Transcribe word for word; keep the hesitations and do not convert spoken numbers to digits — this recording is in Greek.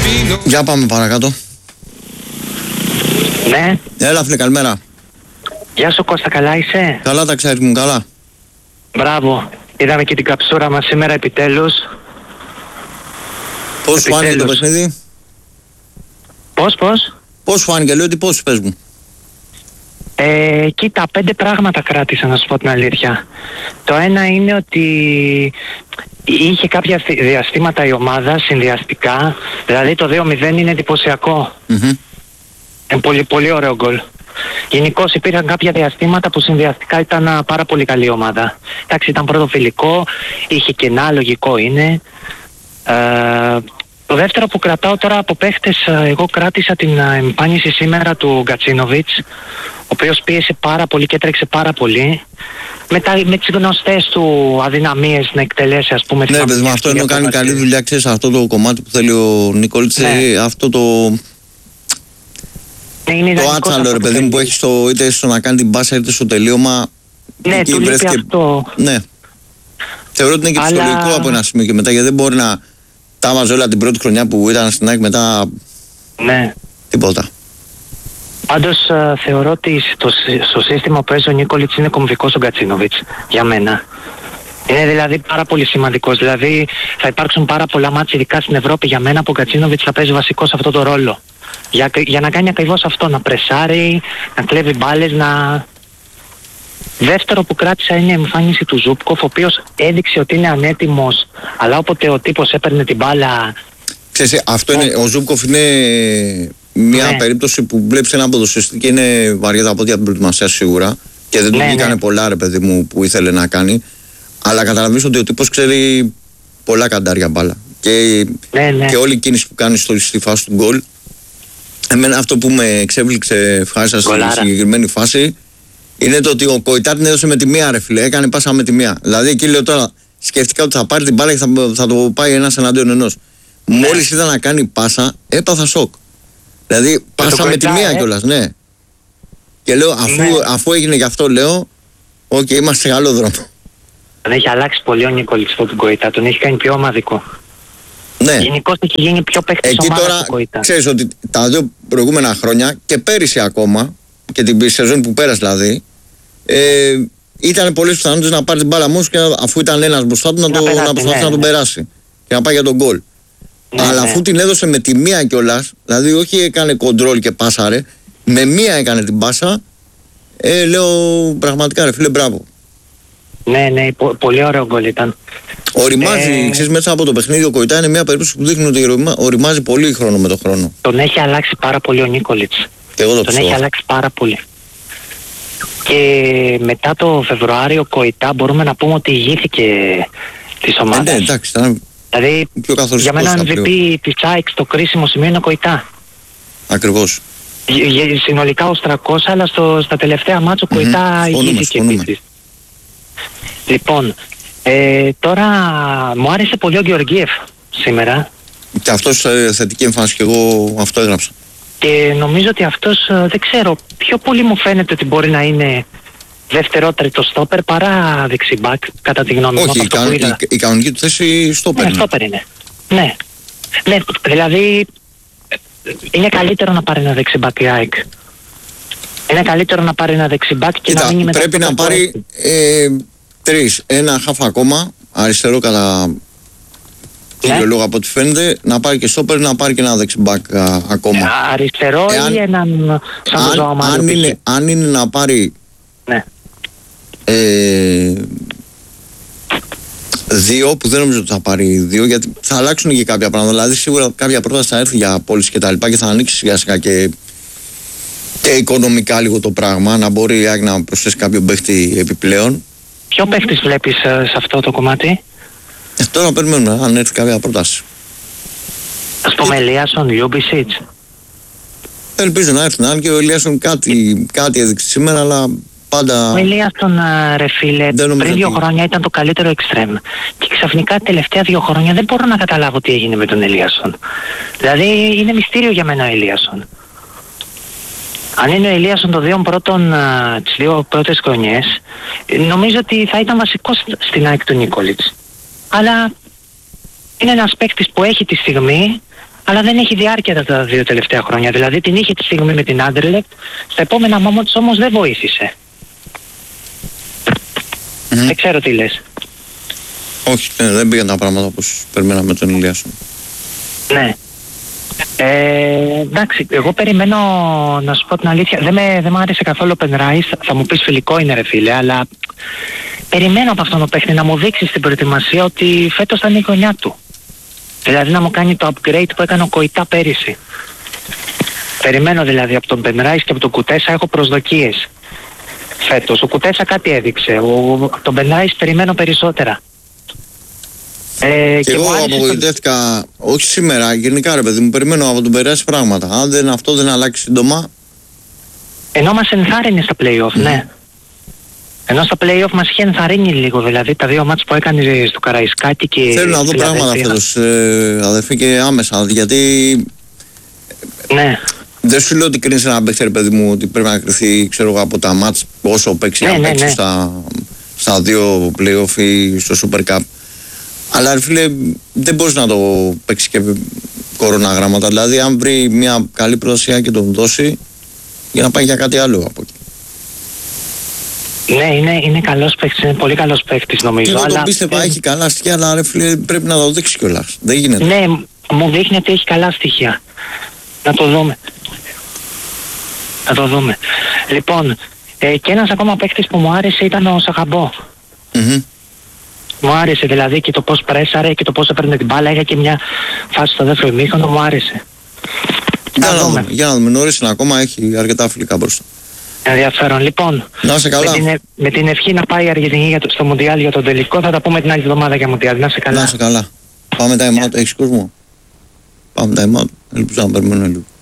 Για πάμε παρακάτω. Ναι. Έλα φίλε, καλημέρα. Γεια σου Κώστα, καλά είσαι? Καλά τα ξέρεις μου, καλά. Μπράβο. Είδαμε και την καψούρα μας σήμερα επιτέλους. Πώς σου φάνηκε το παιχνίδι? Πώς, πώς? Πώς σου φάνηκε, λέω ότι πώς πες μου. Ε, κοίτα, πέντε πράγματα κράτησα να σου πω την αλήθεια. Το ένα είναι ότι είχε κάποια διαστήματα η ομάδα συνδυαστικά. Δηλαδή το δύο μηδέν είναι εντυπωσιακό. Mm-hmm. Είναι πολύ, πολύ ωραίο γκολ. Γενικώς υπήρχαν κάποια διαστήματα που συνδυαστικά ήταν πάρα πολύ καλή ομάδα. Εντάξει, ήταν πρώτο φιλικό, είχε κενά, λογικό είναι. Ε, το δεύτερο που κρατάω τώρα από παίχτες, εγώ κράτησα την εμφάνιση σήμερα του Γκατσίνοβιτς, ο οποίος πίεσε πάρα πολύ και έτρεξε πάρα πολύ. Με, τα, με τις γνωστές του αδυναμίες να εκτελέσει, ας πούμε. Ναι, παιδί μου, αυτό είναι κάνει καλή δουλειά, ξέρεις, αυτό το κομμάτι που θέλει ο Νικόλιτς, ναι. Αυτό το... Ναι, είναι το άτσαλο ρε παιδί μου που έχει στο, είτε στο να κάνει την πάσα είτε στο τελείωμα. Ναι, του λείπει και... αυτό. Ναι. Θεωρώ ότι είναι και Αλλά... ψυχολογικό από ένα σημείο και μετά, γιατί δεν μπορεί να τα βάζει όλα την πρώτη χρονιά που ήταν στην ΑΕΚ, μετά. Ναι. Τίποτα. Πάντως uh, θεωρώ ότι το, στο σύστημα που παίζει ο Νίκολιτς είναι κομβικός ο Γκατσίνοβιτς για μένα. Είναι δηλαδή πάρα πολύ σημαντικός. Δηλαδή θα υπάρξουν πάρα πολλά μάτς, ειδικά στην Ευρώπη, για μένα που ο Γκατσίνοβιτς θα παίζει βασικό σε αυτό το ρόλο. Για, για να κάνει ακριβώς αυτό, να πρεσάρει, να κλέβει μπάλες, να... Δεύτερο που κράτησα είναι η εμφάνιση του Ζούπκοφ, ο οποίος έδειξε ότι είναι ανέτοιμος, αλλά όποτε ο τύπος έπαιρνε την μπάλα... Ξέρεις, αυτό ο... είναι, ο Ζούπκοφ είναι μια ναι. περίπτωση που βλέπεις ένα ποδοσφαιριστή και είναι βαριά τα πόδια από την προετοιμασία σίγουρα και δεν του ναι, βγήκανε ναι. πολλά ρε παιδί μου που ήθελε να κάνει, αλλά καταλαβαίνεις ότι ο τύπος ξέρει πολλά καντάρια μπάλα και, ναι, ναι. και όλη η κίνηση που κάνει στο, στη φάση του γκολ. Εμένα αυτό που με εξέπληξε ευχάριστα στη συγκεκριμένη φάση είναι το ότι ο Κοϊτά την έδωσε με τη μία ρε φίλε, έκανε πάσα με τη μία. Δηλαδή εκεί λέω τώρα, σκέφτηκα ότι θα πάρει την μπάλα και θα, θα το πάει ένας εναντίον ενός. Ναι. Μόλις είδα να κάνει πάσα, έπαθα σοκ. Δηλαδή πάσα με τη μία ε? κιόλας, ναι. Και λέω αφού, ναι. αφού έγινε γι' αυτό λέω, οκ, okay, είμαστε σε καλό δρόμο. Τον έχει αλλάξει πολύ ο Νίκολιτς τον Κοϊτά, τον έχει κάνει πιο ομαδικό. Ναι. Γενικώς έχει γίνει πιο παίκτης ομάδας του Κοϊτά. Ξέρεις ότι τα δύο προηγούμενα χρόνια και πέρυσι ακόμα, και την σεζόν που πέρασε δηλαδή, ε, ήταν πολλές πιθανότητες να πάρει την μπάλα μόνος και αφού ήταν ένας μπροστά του να, να, το, περάσει, να προσπαθήσει ναι, να τον ναι. περάσει και να πάει για τον γκολ. Ναι, αλλά ναι. αφού την έδωσε με τη μία κιόλας, δηλαδή όχι έκανε κοντρόλ και πάσαρε, με μία έκανε την πάσα, ε, λέω πραγματικά ρε φίλε μπράβο. Ναι, ναι, πο- πολύ ωραίο γκολ ήταν. Οριμάζει, ε... ξέρεις, μέσα από το παιχνίδι ο Κοϊτά είναι μια περίπτωση που δείχνει ότι οριμάζει πολύ χρόνο με το χρόνο. Τον έχει αλλάξει πάρα πολύ ο Νίκολιτς. Το τον έχει αλλάξει πάρα πολύ. Και μετά το Φεβρουάριο Κοϊτά μπορούμε να πούμε ότι ηγήθηκε της ομάδας. Ε, ναι, εντάξει, ήταν δηλαδή πιο καθοριστικός. Για μένα εμ βι πι της ΑΕΚ στο κρίσιμο σημείο είναι ο Κοϊτά. Ακριβώς. Γε, συνολικά ως τριακόσια, αλλά στο, στα τελευταία μάτς ο Κοϊτά mm-hmm. ηγήθηκε επίσης. Λοιπόν, ε, τώρα μου άρεσε πολύ ο Γεωργίεφ σήμερα. Και αυτός ε, θετική εμφάνιση και εγώ αυτό έγραψα. Και νομίζω ότι αυτός, ε, δεν ξέρω, πιο πολύ μου φαίνεται ότι μπορεί να είναι δευτερό-τρίτο στόπερ παρά δεξιμπάκ, κατά τη γνώμη μου. Όχι, η, κα, η, η κανονική του θέση στόπερ. Ναι, στόπερ είναι. Ναι. Ναι, δηλαδή είναι καλύτερο να πάρει ένα δεξιμπάκ η ΑΕΚ. Είναι καλύτερο να πάρει ένα δεξιμπάκ και Κοίτα, να μείνει μετά. Πρέπει να πάρει ε, τρεις. Ένα χαφ ακόμα, αριστερό κατά κύριο ναι. λόγο από ό,τι φαίνεται, να πάρει και στόπερ, να πάρει και ένα δεξιμπάκ α, ακόμα. Ε, αριστερό Εάν, ή έναν σαν αν, αν, είναι, αν είναι να πάρει ναι. ε, δύο, που δεν νομίζω ότι θα πάρει δύο, γιατί θα αλλάξουν και κάποια πράγματα. Δηλαδή σίγουρα κάποια πρόταση θα έρθει για απόλυση και τα λοιπά και θα ανοίξει σιγά σιγά και, και οικονομικά λίγο το πράγμα, να μπορεί η ΑΕΚ να προσθέσει κάποιο παίχτη επιπλέον. Ποιο παίχτης βλέπεις σε αυτό το κομμάτι? Ε, τώρα περιμένουμε αν έρθει κάποια πρόταση. Ας πούμε Ελίασον, Λιούμπισιτς. Ελπίζω να έρθει, αν και ο Ελίασον κάτι, κάτι έδειξε σήμερα, αλλά πάντα... Ο Ελίασον, ρε φίλε, πριν δύο χρόνια ήταν το καλύτερο εξτρέμ. Και ξαφνικά τελευταία δύο χρόνια δεν μπορώ να καταλάβω τι έγινε με τον Ελίασον. Δηλαδή είναι μυστήριο για μένα ο Ελίασον. Αν είναι ο Ελίασον των δύο πρώτων, τις δύο πρώτες χρονιές, νομίζω ότι θα ήταν βασικός στην ΑΕΚ του Νίκολιτς. Αλλά είναι ένας παίκτης που έχει τη στιγμή, αλλά δεν έχει διάρκεια τα δύο τελευταία χρόνια. Δηλαδή την είχε τη στιγμή με την Άντερλεκτ, στα επόμενα μόμοτς όμως δεν βοήθησε. Mm. Δεν ξέρω τι λες. Όχι, ναι, δεν πήγαν τα πράγματα όπως περιμέναμε τον Ηλιάσον. Ναι. Ε, εντάξει, εγώ περιμένω να σου πω την αλήθεια. Δεν, με, δεν μου άρεσε καθόλου ο Πενράις. Θα μου πεις φιλικό είναι ρε φίλε, αλλά περιμένω από αυτόν τον παίχτη να μου δείξει στην προετοιμασία ότι φέτος θα είναι η χρονιά του. Δηλαδή να μου κάνει το upgrade που έκανε ο Κοϊτά πέρυσι. Περιμένω δηλαδή από τον Πενράις και από τον Κουτέσα, έχω προσδοκίες φέτος. Ο Κουτέσα κάτι έδειξε, ο, τον Πενράις περιμένω περισσότερα. Ε, και, και εγώ απογοητεύτηκα, το... όχι σήμερα, γενικά ρε παιδί μου, περιμένω από τον Περάσει πράγματα. Αν δεν, αυτό δεν αλλάξει σύντομα. Ενώ μας ενθάρρυνε στα play-off, mm. ναι. Ενώ στα play-off μας είχε ενθαρρύνει λίγο, δηλαδή τα δύο μάτς που έκανε στο Καραϊσκάκι και... Θέλω να δω πράγματα φέτος, ε, αδερφή, και άμεσα, γιατί... Ναι. Δεν σου λέω ότι κρίνεις ένα παίκτη, ρε παιδί μου, ότι πρέπει να κρυθεί, ξέρω εγώ, από τα μάτς όσο παίξει, ναι, να ναι, παίξει ναι. Στα, στα δύο play-off ή στο Super Cup. Αλλά ρε φίλε, δεν μπορείς να το παίξει και κοροναγράμματα. Δηλαδή, αν βρει μια καλή πρόταση και τον δώσει, για να πάει για κάτι άλλο από εκεί. Ναι, είναι, είναι καλός παίκτης, είναι πολύ καλός παίκτης νομίζω. Και εγώ αλλά... τον πίστευα, έχει καλά στοιχεία, αλλά ρε φίλε, πρέπει να το δείξει κιόλας. Δεν γίνεται. Ναι, μου δείχνει ότι έχει καλά στοιχεία. Να το δούμε. Να το δούμε. Λοιπόν, ε, και ένας ακόμα παίκτης που μου άρεσε ήταν ο Σαχαμπό. Mm-hmm. Μου άρεσε δηλαδή και το πώς πρέσαρε και το πώς έπαιρνε την μπάλα. Είχα και μια φάση στο δεύτερο ημίχρονο, μου άρεσε. Για να δούμε. Για να δούμε. Νωρίς είναι ακόμα, έχει αρκετά φιλικά μπροστά. Ενδιαφέρον. Λοιπόν, να σε καλά. Με, την, με την ευχή να πάει η Αργεντινή για το, στο Μουντιάλ για τον τελικό, θα τα πούμε την άλλη εβδομάδα για Μουντιάλ. Να σε καλά. Να σε καλά. Πάμε time out. Έχεις κόσμο? Πάμε time out. Ελπίζω να περιμένω λίγο.